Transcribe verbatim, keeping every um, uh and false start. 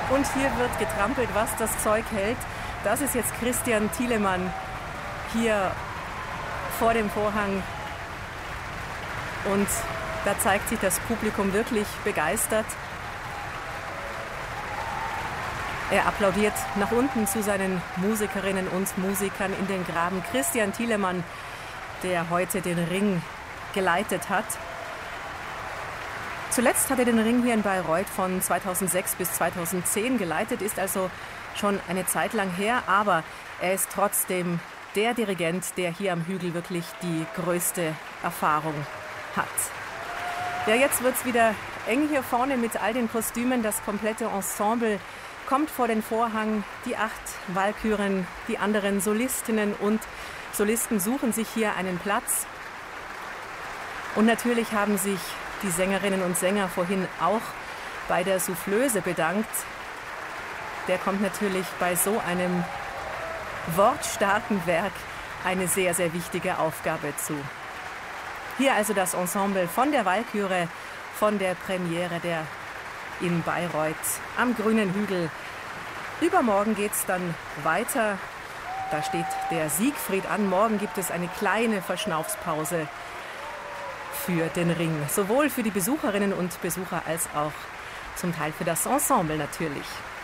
Und hier wird getrampelt, was das Zeug hält. Das ist jetzt Christian Thielemann hier vor dem Vorhang. Und da zeigt sich das Publikum wirklich begeistert. Er applaudiert nach unten zu seinen Musikerinnen und Musikern in den Graben. Christian Thielemann, der heute den Ring geleitet hat. Zuletzt hat er den Ring hier in Bayreuth von zweitausendsechs bis zweitausendzehn geleitet, ist also schon eine Zeit lang her, aber er ist trotzdem der Dirigent, der hier am Hügel wirklich die größte Erfahrung hat. Ja, jetzt wird es wieder eng hier vorne mit all den Kostümen. Das komplette Ensemble kommt vor den Vorhang. Die acht Walküren, die anderen Solistinnen und Solisten suchen sich hier einen Platz. Und natürlich haben sich die Sängerinnen und Sänger vorhin auch bei der Soufflöse bedankt. Der kommt natürlich bei so einem wortstarken Werk eine sehr, sehr wichtige Aufgabe zu. Hier also das Ensemble von der Walküre, von der Premiere der in Bayreuth am Grünen Hügel. Übermorgen geht es dann weiter. Da steht der Siegfried an. Morgen gibt es eine kleine Verschnaufspause für den Ring. Sowohl für die Besucherinnen und Besucher als auch zum Teil für das Ensemble natürlich.